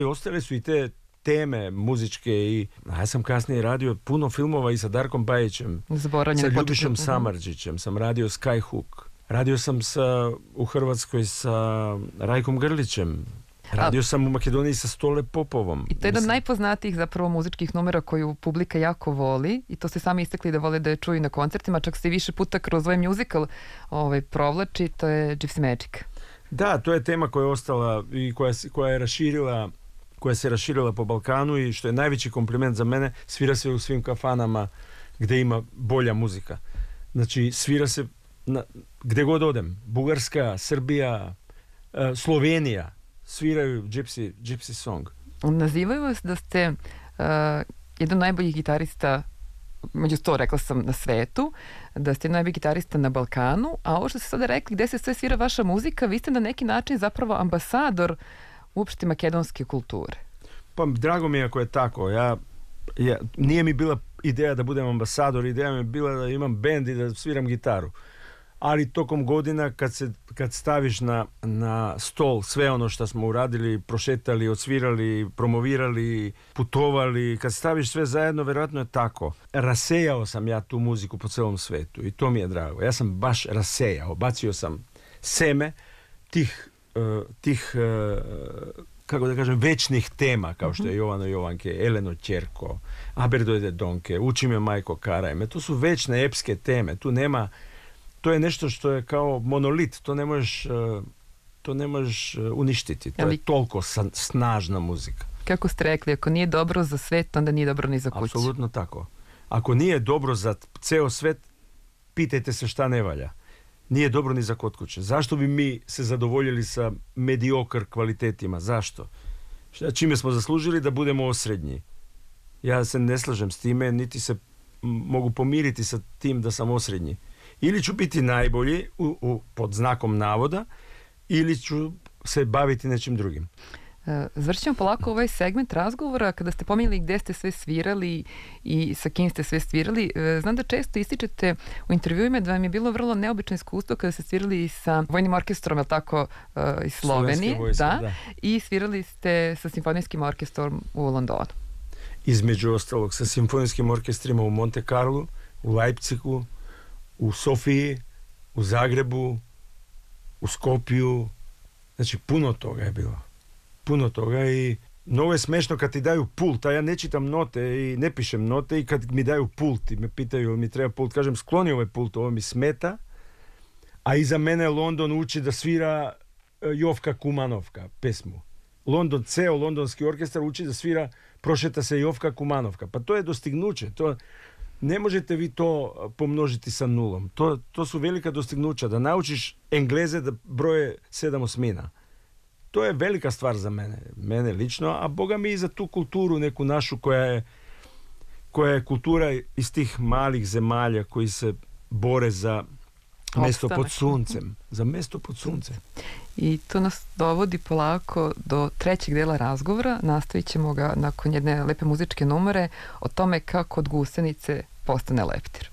Ostale su i te teme muzičke i ja sam kasnije radio puno filmova i sa Darkom Bajićem, sa Ljubišom Samardžićem, sam radio Skyhook. Radio sam u Hrvatskoj sa Rajkom Grlićem. Radio sam u Makedoniji sa Stole Popovom. I to je jedan najpoznatijih zapravo muzičkih numera koju publika jako voli i to ste sami istakli da vole da je čuju na koncertima, čak se više puta kroz ovaj musical provlači, to je Gypsy Magic. Da, to je tema koja je ostala i koja se raširila po Balkanu i što je najveći kompliment za mene, svira se u svim kafanama gdje ima bolja muzika. Znači, svira se gdje god odem. Bugarska, Srbija, Slovenija sviraju gypsy song. Nazivaju vas da ste jedan najboljih gitarista, među 100 rekla sam na svetu, da ste najbolji gitarista na Balkanu, a ovo što ste sada rekli gdje se sve svira vaša muzika, vi ste na neki način zapravo ambasador uopšte makedonske kulture. Pa drago mi je ako je tako. Nije mi bila ideja da budem ambasador, ideja mi je bila da imam bend i da sviram gitaru. Ali tokom godina kad staviš na stol sve ono što smo uradili, prošetali, odsvirali, promovirali, putovali, kad staviš sve zajedno, vjerojatno je tako. Rasejao sam ja tu muziku po celom svetu i to mi je drago. Ja sam baš rasejao, bacio sam seme tih kako da kažem, večnih tema, kao što je Jovano Jovanke, Eleno Ćerko, Aber dojde Donke, Uči me majko karajme. To su večne epske teme. Tu nema. To je nešto što je kao monolit, to ne možeš uništiti. To je toliko snažna muzika. Kako ste rekli, ako nije dobro za svet, onda nije dobro ni za kuću. Apsolutno tako. Ako nije dobro za ceo svet, pitajte se šta ne valja. Nije dobro ni za kod kuće. Zašto bi mi se zadovoljili sa mediokar kvalitetima? Zašto? Čime smo zaslužili da budemo osrednji? Ja se ne slažem s time, niti se mogu pomiriti sa tim da sam osrednji. Ili ću biti najbolji pod znakom navoda, ili ću se baviti nečim drugim. Završit ćemo polako ovaj segment razgovora. Kada ste pominjali gdje ste sve svirali i sa kim ste sve svirali, znam da često ističete u intervjuima da vam je bilo vrlo neobično iskustvo kada ste svirali sa vojnim orkestrom, je li tako, iz Slovenije, da, i svirali ste sa simfonijskim orkestrom u Londonu. Između ostalog, sa simfonijskim orkestrima u Monte Carlo, u Leipzigu, u Sofiji, u Zagrebu, u Skopju. Znači, puno toga je bilo. Puno toga i mnogo je smešno kad ti daju pult, a ja ne čitam note i ne pišem note i kad mi daju pult i me pitaju mi treba pult, kažem skloni ovaj pult, ovo mi smeta, a iza mene London uči da svira Jovka Kumanovka pesmu. Ceo londonski orkestar uči da svira Prošeta se Jovka Kumanovka. Pa to je dostignuće, ne možete vi to pomnožiti sa nulom. To su velika dostignuća, da naučiš Engleze da broje 7 osmina. To je velika stvar za mene lično, a Boga mi i za tu kulturu neku našu koja je kultura iz tih malih zemalja koji se bore za mesto pod suncem. Za mesto pod suncem. I to nas dovodi polako do trećeg dela razgovora. Nastavit ćemo ga nakon jedne lepe muzičke numere o tome kako od gusenice postane leptir.